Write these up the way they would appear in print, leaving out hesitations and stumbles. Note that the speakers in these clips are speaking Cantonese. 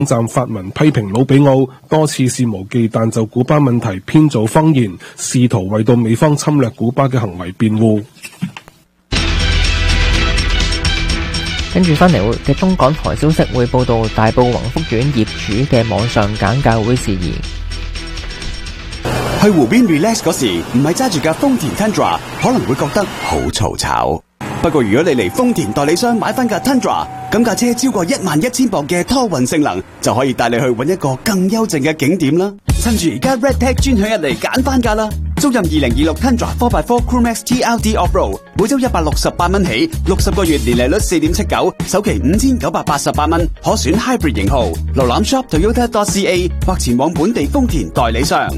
站發文批評魯比奧多次肆無忌憚就古巴問題編造謊言，試圖為到美方侵略古巴嘅行為辯護。 跟住翻嚟嘅中港台消息會報道大埔宏福苑業主嘅網上簡介會事宜。 去湖邊 relax 嗰時，唔係揸住架豐田 Tundra， 可能會覺得好嘈吵。不過如果你嚟豐田代理商買翻架 Tundra， 咁架車超過11000磅嘅拖運性能，就可以帶你去搵一個更幽靜嘅景點啦。趁住而家 RedTag 專享日嚟揀翻架啦！租任2026 Tundra 4x4 Crewmax TLD Off-Road， 每周168蚊起，60個月年利率 4.79%， 首期5988蚊，可選 Hybrid 型號。瀏覽 shop toyota.ca 或前往本地豐田代理商。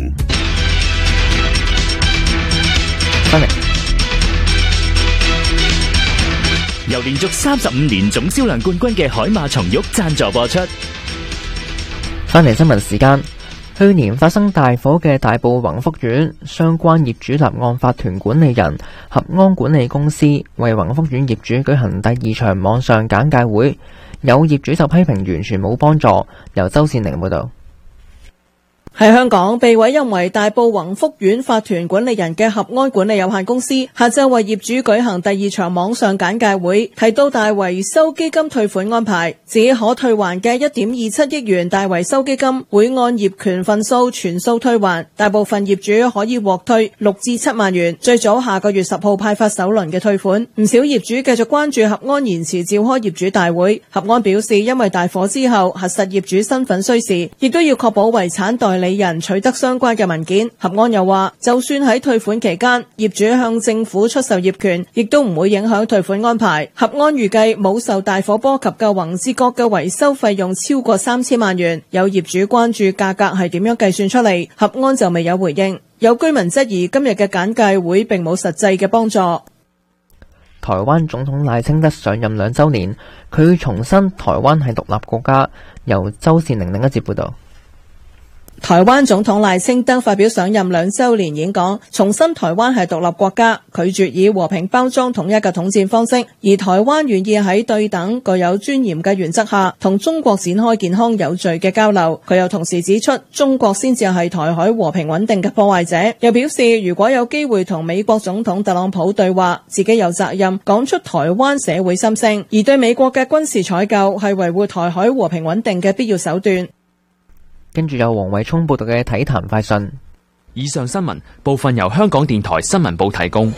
由連續35年總銷量冠軍嘅海馬松玉贊助播出。 翻嚟新聞時間，去年發生大火嘅大埔宏福苑，相關業主立案法團管理人合安管理公司為宏福苑業主舉行第2場網上簡介會，有業主就批評完全冇幫助。由周善玲報道。 喺香港被委任為大埔宏福苑法團管理人嘅合安管理有限公司，下晝為業主舉行第2場網上簡介會，提到大維修基金退款安排，指可退還嘅 1.27 億元大維修基金會按業權份數全數退還，大部分業主可以獲退6至7萬元，最早下個月10號派發首輪嘅退款。唔少業主繼續關注合安延遲召開業主大會，合安表示因為大火之後核實業主身份需時，亦都要確保遺產代理人取得相關嘅文件。合安又話，就算喺退款期間業主向政府出售業權，亦都唔會影響退款安排。合安預計冇受大火波及嘅宏志閣嘅維修費用超過3000萬元。有業主關注價格係點樣計算出嚟，合安就未有回應。有居民質疑今日嘅簡介會並冇實際嘅幫助。 台灣總統賴清德上任2週年，佢重申台灣係獨立國家。由周善玲另一節報道。 台灣總統賴清德發表上任2週年演講，重申台灣係獨立國家，拒絕以和平包裝統一嘅統戰方式，而台灣願意喺對等、具有尊嚴嘅原則下，同中國展開健康有序嘅交流。佢又同時指出，中國先至係台海和平穩定嘅破壞者，又表示如果有機會同美國總統特朗普對話，自己有責任講出台灣社會心聲，而對美國嘅軍事採購係維護台海和平穩定嘅必要手段。 跟住有黃偉聰報道嘅體壇快訊。 以上新聞部分由香港電台新聞部提供。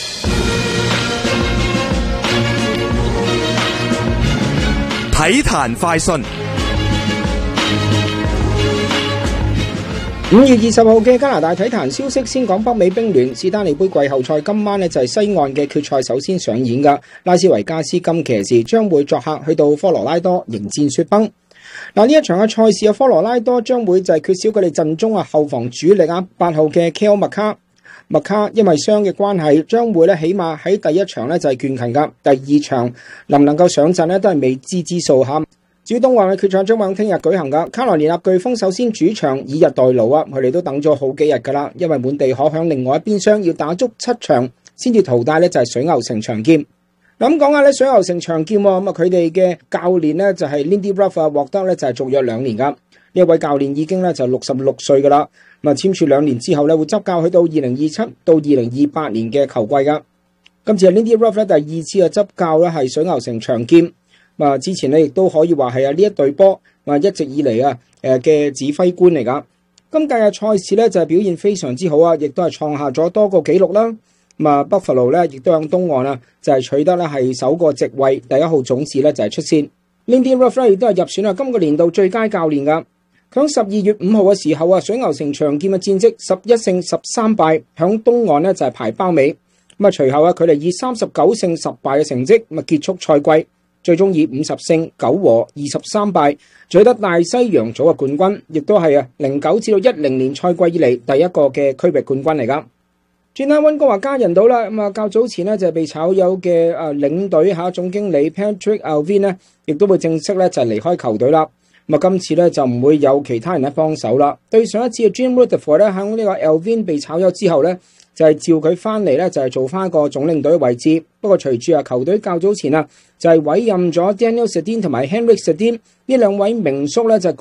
體壇快訊。5月20號嘅加拿大體壇消息，先講北美冰聯史丹利杯季後賽，今晚就係西岸嘅決賽首先上演噶。拉斯維加斯金騎士將會作客去到科羅拉多迎戰雪崩。呢一場嘅賽事，科羅拉多將會就係缺少佢哋陣中後防主力8號嘅 Cale Makar，因為傷嘅關係，將會起碼喺第一場就係倦勤噶，第2場能唔能夠上陣都係未知之數吓。至於東岸嘅決賽將會聽日舉行噶，卡羅連納颶風首先主場以逸待勞佢哋都等咗好幾日噶啦，因為滿地可響另外一邊廂要打足7場先至淘汰就係水牛城長劍。咁講下水牛城長劍咁佢哋嘅教練就係 Lindy Ruff 獲得就係續約2年噶。呢一位教練已經就66歲噶啦，簽署2年之後會執教去到2027到2028年嘅球季噶。今次係 Lindy Ruff 第2次執教係水牛城長劍。之前亦都可以話係呢一隊波一直以嚟嘅指揮官嚟噶。今屆嘅賽事就係表現非常之好亦都係創下咗多個紀錄啦。Buffalo 亦都響東岸就係取得係首個席位第1號種子就係出線。Lindy Ruff 亦都係入選今個年度最佳教練噶。響12月5號嘅時候水牛城長劍嘅戰績11勝13敗，響東岸就係排包尾。隨後佢哋以39勝10敗嘅成績結束賽季，最終以50勝9和23敗取得大西洋組嘅冠軍，亦都係09至到10年賽季以嚟第一個嘅區域冠軍嚟噶。轉下溫哥華加人島啦，較早前就係被炒魷嘅領隊總經理 Patrick Allvin 亦都會正式就係離開球隊啦。今次就唔會有其他人幫手啦。對上一次嘅 Jim Rutherford 喺呢個 Allvin 被炒魷之後就係召佢翻嚟就係做翻一個總領隊嘅位置。不過隨住球隊較早前就係委任咗 Daniel Sedin 同埋 Henrik Sedin 呢2位名宿就